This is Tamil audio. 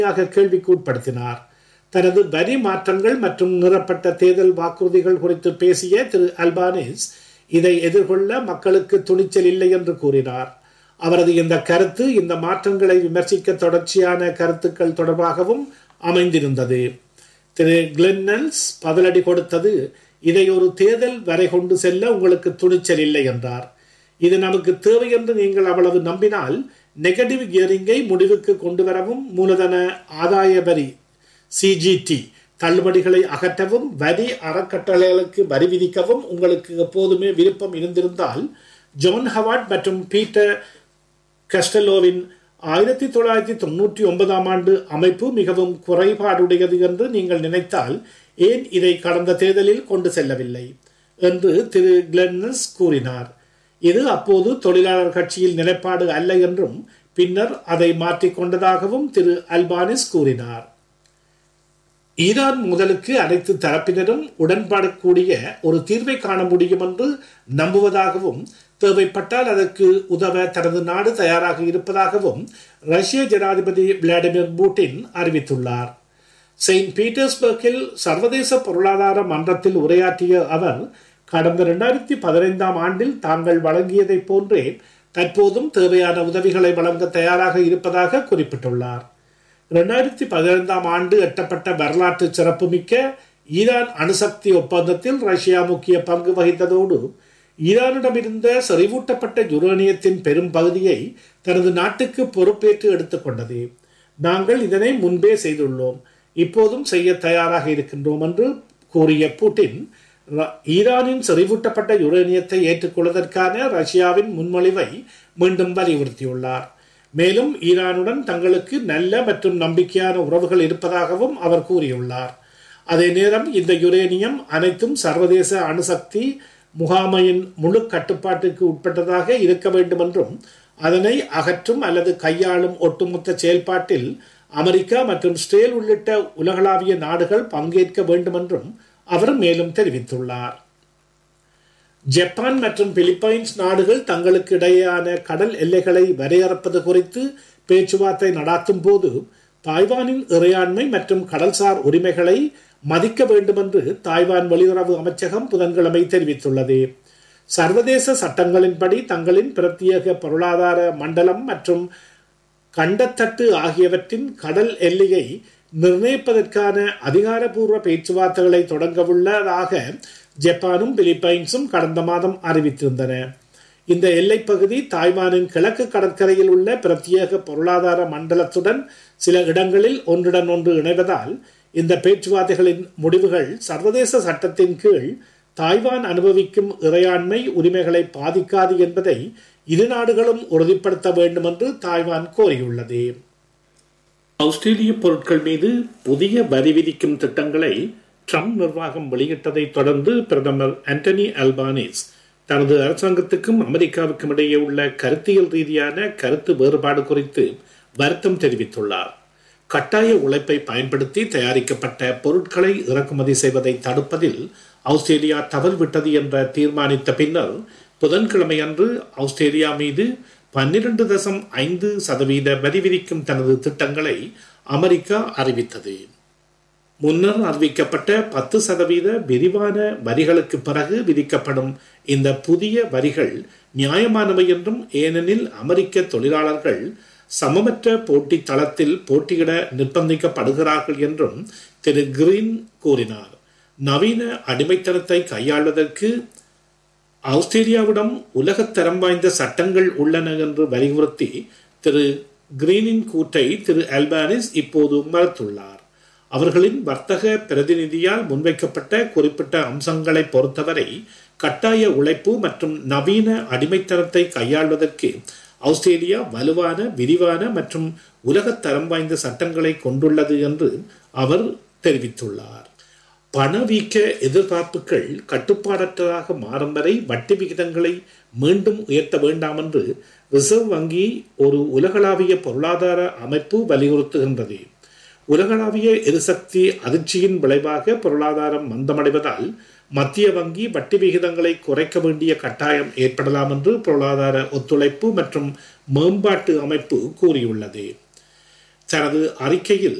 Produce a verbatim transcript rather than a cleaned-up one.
கேள்விக்கு உட்படுத்தினார். தனது வரி மாற்றங்கள் மற்றும் நிறப்பட்ட தேர்தல் வாக்குறுதிகள் குறித்து பேசிய திரு அல்பானிஸ் இதை எதிர்கொள்ள மக்களுக்கு துணிச்சல் இல்லை என்று கூறினார். அவரது இந்த கருத்து இந்த மாற்றங்களை விமர்சிக்க தொடர்ச்சியான கருத்துக்கள் தொடர்பாகவும் அமைந்திருந்தது. திரு கிளென்னல்ஸ் பதிலடி கொடுத்தது, இதை ஒரு தேர்தல் வரை கொண்டு செல்ல உங்களுக்கு துணிச்சல் இல்லை என்றார். இது நமக்கு தேவை என்று நீங்கள் அவ்வளவு நம்பினால் நெகட்டிவ் கியரிங்கை முடிவுக்கு கொண்டு வரவும் மூலதன ஆதாய வரி சிஜிடி தள்ளுபடிகளை அகற்றவும் வரி அறக்கட்டளைகளுக்கு வரி விதிக்கவும் உங்களுக்கு எப்போதுமே விருப்பம் இருந்திருந்தால் ஜான் ஹவார்ட் மற்றும் பீட்டர் கஸ்டலோவின் ஆயிரத்தி தொள்ளாயிரத்தி தொன்னூற்றி ஒன்பதாம் ஆண்டு அமைப்பு மிகவும் குறைபாடுடையது என்று நீங்கள் நினைத்தால் ஏன் இதை கடந்த தேர்தலில் கொண்டு செல்லவில்லை என்று திரு கிளென்னல்ஸ் கூறினார். இது அப்போது தொழிலாளர் கட்சியில் நிலைப்பாடு அல்ல என்றும் பின்னர் அதை மாற்றிக்கொண்டதாகவும் திரு அல்பானிஸ் கூறினார். ஈரான் முதலுக்கு அனைத்து தரப்பினரும் உடன்பாடக்கூடிய ஒரு தீர்வை காண முடியும் என்று நம்புவதாகவும் தேவைப்பட்டால் அதற்கு உதவ தனது நாடு தயாராக இருப்பதாகவும் ரஷ்ய ஜனாதிபதி விளாடிமிர் புட்டின் அறிவித்துள்ளார். செயின்ட் பீட்டர்ஸ்பர்க்கில் சர்வதேச பொருளாதார மன்றத்தில் உரையாற்றிய அவர் கடந்த இரண்டாயிரத்தி பதினைந்தாம் ஆண்டில் தாங்கள் வழங்கியதை போன்றே தற்போதும் தேவையான உதவிகளை வழங்க தயாராக இருப்பதாக குறிப்பிட்டுள்ளார். இரண்டாயிரத்தி பதினைந்தாம் ஆண்டு எட்டப்பட்ட வரலாற்று சிறப்புமிக்க ஈரான் அணுசக்தி ஒப்பந்தத்தில் ரஷ்யா முக்கிய பங்கு வகித்ததோடு ஈரானிடமிருந்த செறிவூட்டப்பட்ட யுரேனியத்தின் பெரும் பகுதியை தனது நாட்டுக்கு பொறுப்பேற்று எடுத்துக்கொண்டது. நாங்கள் இதனை முன்பே செய்துள்ளோம், இப்போதும் செய்ய தயாராக இருக்கின்றோம் என்று கூறிய புட்டின் ஈரானின் செறிவூட்டப்பட்ட யுரேனியத்தை ஏற்றுக்கொள்வதற்கான ரஷ்யாவின் முன்மொழிவை மீண்டும் வலியுறுத்தியுள்ளார். மேலும் ஈரானுடன் தங்களுக்கு நல்ல மற்றும் நம்பிக்கையான உறவுகள் இருப்பதாகவும் அவர் கூறியுள்ளார். அதே நேரம் இந்த யுரேனியம் அனைத்தும் சர்வதேச அணுசக்தி முகாமையின் முழு கட்டுப்பாட்டுக்கு உட்பட்டதாக இருக்க வேண்டும் என்றும் அதனை அகற்றும் அல்லது கையாளும் ஒட்டுமொத்த செயல்பாட்டில் அமெரிக்கா மற்றும் இஸ்ரேல் உள்ளிட்ட உலகளாவிய நாடுகள் பங்கேற்க வேண்டும் என்றும் அவர் மேலும் தெரிவித்துள்ளார். ஜப்பான் மற்றும் பிலிப்பைன்ஸ் நாடுகள் தங்களுக்கு இடையேயான கடல் எல்லைகளை வரையறுப்பது குறித்து பேச்சுவார்த்தை நடாத்தும் போது தாய்வானின் இறையாண்மை மற்றும் கடல்சார் உரிமைகளை மதிக்க வேண்டும் என்று தாய்வான் வெளியுறவு அமைச்சகம் புதன்கிழமை தெரிவித்துள்ளது. சர்வதேச சட்டங்களின்படி தங்களின் பிரத்யேக பொருளாதார மண்டலம் மற்றும் கண்டத்தட்டு ஆகியவற்றின் கடல் எல்லையை நிர்ணயிப்பதற்கான அதிகாரப்பூர்வ பேச்சுவார்த்தைகளை தொடங்கவுள்ளதாக ஜப்பானும் பிலிப்பைன்ஸும் கடந்த மாதம் அறிவித்திருந்தன. இந்த எல்லைப்பகுதி தாய்வானின் கிழக்கு கடற்கரையில் உள்ள பிரத்யேக பொருளாதார மண்டலத்துடன் சில இடங்களில் ஒன்றுடன் ஒன்று இணைவதால் இந்த பேச்சுவார்த்தைகளின் முடிவுகள் சர்வதேச சட்டத்தின் கீழ் தாய்வான் அனுபவிக்கும் இறையாண்மை உரிமைகளை பாதிக்காது என்பதை இரு நாடுகளும் உறுதிப்படுத்த வேண்டும் என்று தாய்வான் கோரியுள்ளது. ஆஸ்திரேலிய பொருட்கள் மீது புதிய வரி விதிக்கும் திட்டங்களை ட்ரம்ப் நிர்வாகம் வெளியிட்டதை தொடர்ந்து பிரதமர் ஆண்டனி அல்பானிஸ் தனது அரசாங்கத்துக்கும் அமெரிக்காவுக்கும் இடையே உள்ள கருத்தியல் ரீதியான கருத்து வேறுபாடு குறித்து வருத்தம் தெரிவித்துள்ளார். கட்டாய உழைப்பை பயன்படுத்தி தயாரிக்கப்பட்ட பொருட்களை இறக்குமதி செய்வதை தடுப்பதில் ஆஸ்திரேலியா தவறிவிட்டது என்ற தீர்மானித்த பின்னர் புதன்கிழமை அன்று ஆஸ்திரேலியா மீது பன்னிரண்டு தசம் ஐந்து சதவீத வரி விதிக்கும் தனது திட்டங்களை அமெரிக்கா அறிவித்தது. முன்னர் அறிவிக்கப்பட்ட பத்து சதவீத விரிவான வரிகளுக்கு பிறகு விதிக்கப்படும் இந்த புதிய வரிகள் நியாயமானவை என்றும், ஏனெனில் அமெரிக்க தொழிலாளர்கள் சமமற்ற போட்டி தளத்தில் போட்டியிட நிர்பந்திக்கப்படுகிறார்கள் என்றும் திரு கிரீன் கூறினார். நவீன அடிமைத்தனத்தை கையாள்வதற்கு ஆஸ்திரேலியாவிடம் உலகத்தரம் வாய்ந்த சட்டங்கள் உள்ளன என்று வலியுறுத்தி திரு கிரீனின் கூற்றை திரு அல்பானிஸ் இப்போது மறுத்துள்ளார். அவர்களின் வர்த்தக பிரதிநிதியால் முன்வைக்கப்பட்ட குறிப்பிட்ட அம்சங்களை பொறுத்தவரை கட்டாய உழைப்பு மற்றும் நவீன அடிமைத்தனத்தை கையாள்வதற்கு ஆஸ்திரேலியா வலுவான, விரிவான மற்றும் உலகத்தரம் வாய்ந்த சட்டங்களை கொண்டுள்ளது என்று அவர் தெரிவித்துள்ளார். பணவீக்க எதிர்பார்ப்புகள் கட்டுப்பாடற்றதாக மாறும் வரை வட்டி விகிதங்களை மீண்டும் உயர்த்த வேண்டாம் என்று ரிசர்வ் வங்கி ஒரு உலகளாவிய பொருளாதார அமைப்பு வலியுறுத்துகின்றது. உலகளாவிய எரிசக்தி அதிர்ச்சியின் விளைவாக பொருளாதாரம் மந்தமடைவதால் மத்திய வங்கி வட்டி விகிதங்களை குறைக்க வேண்டிய கட்டாயம் ஏற்படலாம் என்று பொருளாதார ஒத்துழைப்பு மற்றும் மேம்பாட்டு அமைப்பு கூறியுள்ளது. தனது அறிக்கையில்